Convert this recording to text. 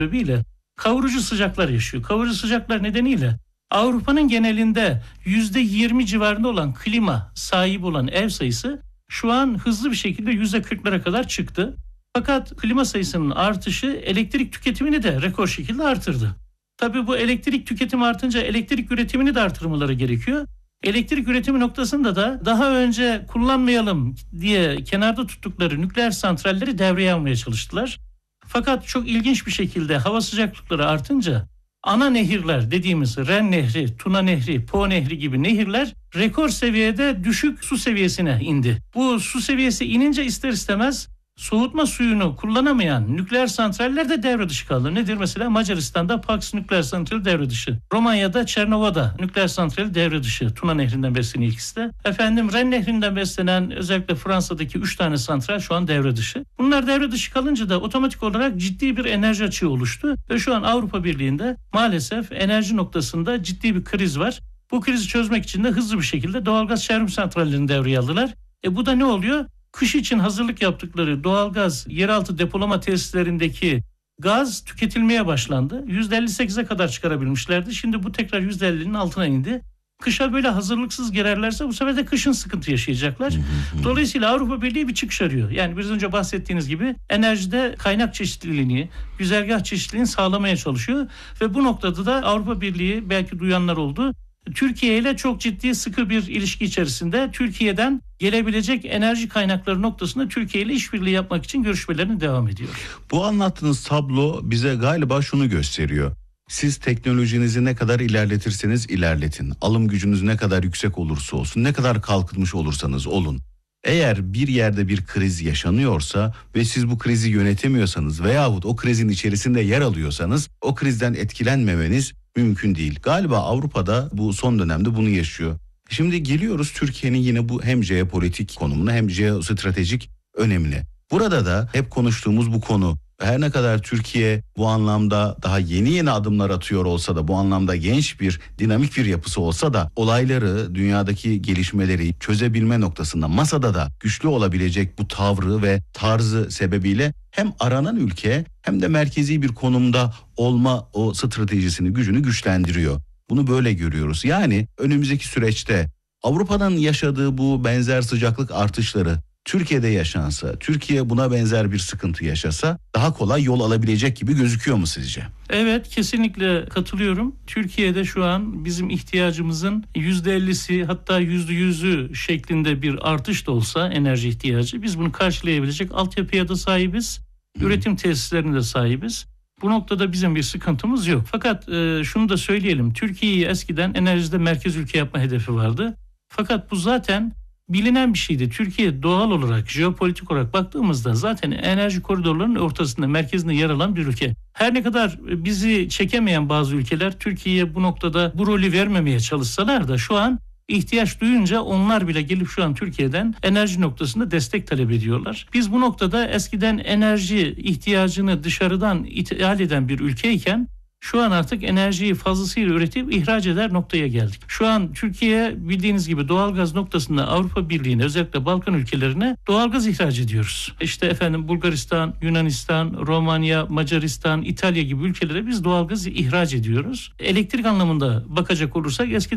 sebebiyle kavurucu sıcaklar yaşıyor. Kavurucu sıcaklar nedeniyle Avrupa'nın genelinde %20 civarında olan klima sahibi olan ev sayısı şu an hızlı bir şekilde %40'lara kadar çıktı. Fakat klima sayısının artışı elektrik tüketimini de rekor şekilde artırdı. Tabii bu elektrik tüketimi artınca elektrik üretimini de artırmaları gerekiyor. Elektrik üretimi noktasında da daha önce kullanmayalım diye kenarda tuttukları nükleer santralleri devreye almaya çalıştılar. Fakat çok ilginç bir şekilde hava sıcaklıkları artınca ana nehirler dediğimiz Ren Nehri, Tuna Nehri, Po Nehri gibi nehirler rekor seviyede düşük su seviyesine indi. Bu su seviyesi inince ister istemez soğutma suyunu kullanamayan nükleer santraller de devre dışı kaldı. Nedir mesela? Macaristan'da Paks nükleer santrali devre dışı. Romanya'da Çernova'da nükleer santrali devre dışı. Tuna Nehri'nden besleniyor ikisi de. Ren Nehri'nden beslenen özellikle Fransa'daki 3 tane santral şu an devre dışı. Bunlar devre dışı kalınca da otomatik olarak ciddi bir enerji açığı oluştu. Ve şu an Avrupa Birliği'nde maalesef enerji noktasında ciddi bir kriz var. Bu krizi çözmek için de hızlı bir şekilde doğalgaz çevrim santrallerini devreye aldılar. Bu da ne oluyor? Kış için hazırlık yaptıkları doğalgaz yeraltı depolama tesislerindeki gaz tüketilmeye başlandı. %58'e kadar çıkarabilmişlerdi. Şimdi bu tekrar %50'nin altına indi. Kışa böyle hazırlıksız girerlerse bu sefer de kışın sıkıntı yaşayacaklar. Dolayısıyla Avrupa Birliği bir çıkış arıyor. Yani biraz önce bahsettiğiniz gibi enerjide kaynak çeşitliliğini, güzergah çeşitliliğini sağlamaya çalışıyor. Ve bu noktada da Avrupa Birliği belki duyanlar oldu. Türkiye ile çok ciddi sıkı bir ilişki içerisinde Türkiye'den gelebilecek enerji kaynakları noktasında Türkiye ile işbirliği yapmak için görüşmelerini devam ediyor. Bu anlattığınız tablo bize galiba şunu gösteriyor. Siz teknolojinizi ne kadar ilerletirseniz ilerletin. Alım gücünüz ne kadar yüksek olursa olsun, ne kadar kalkınmış olursanız olun. Eğer bir yerde bir kriz yaşanıyorsa ve siz bu krizi yönetemiyorsanız veyahut o krizin içerisinde yer alıyorsanız o krizden etkilenmemeniz mümkün değil. Galiba Avrupa'da bu son dönemde bunu yaşıyor. Şimdi geliyoruz Türkiye'nin yine bu hem jeopolitik konumuna hem jeostratejik önemine. Burada da hep konuştuğumuz bu konu. Her ne kadar Türkiye bu anlamda daha yeni adımlar atıyor olsa da bu anlamda genç bir dinamik bir yapısı olsa da olayları, dünyadaki gelişmeleri çözebilme noktasında masada da güçlü olabilecek bu tavrı ve tarzı sebebiyle hem aranan ülke hem de merkezi bir konumda olma o stratejisini, gücünü güçlendiriyor. Bunu böyle görüyoruz. Yani önümüzdeki süreçte Avrupa'nın yaşadığı bu benzer sıcaklık artışları Türkiye'de yaşansa, Türkiye buna benzer bir sıkıntı yaşasa daha kolay yol alabilecek gibi gözüküyor mu sizce? Evet, kesinlikle katılıyorum. Türkiye'de şu an bizim ihtiyacımızın %50'si hatta %100'ü şeklinde bir artış da olsa enerji ihtiyacı biz bunu karşılayabilecek altyapıya da sahibiz. Üretim tesislerine de sahibiz. Bu noktada bizim bir sıkıntımız yok. Fakat şunu da söyleyelim. Türkiye'yi eskiden enerjide merkez ülke yapma hedefi vardı. Fakat bu zaten bilinen bir şeydi. Türkiye doğal olarak, jeopolitik olarak baktığımızda zaten enerji koridorlarının ortasında, merkezinde yer alan bir ülke. Her ne kadar bizi çekemeyen bazı ülkeler Türkiye'ye bu noktada bu rolü vermemeye çalışsalar da şu an ihtiyaç duyunca onlar bile gelip şu an Türkiye'den enerji noktasında destek talep ediyorlar. Biz bu noktada eskiden enerji ihtiyacını dışarıdan ithal eden bir ülkeyken şu an artık enerjiyi fazlasıyla üretip ihraç eder noktaya geldik. Şu an Türkiye bildiğiniz gibi doğalgaz noktasında Avrupa Birliği'ne özellikle Balkan ülkelerine doğalgaz ihraç ediyoruz. Bulgaristan, Yunanistan, Romanya, Macaristan, İtalya gibi ülkelere biz doğalgaz ihraç ediyoruz. Elektrik anlamında bakacak olursak eskiden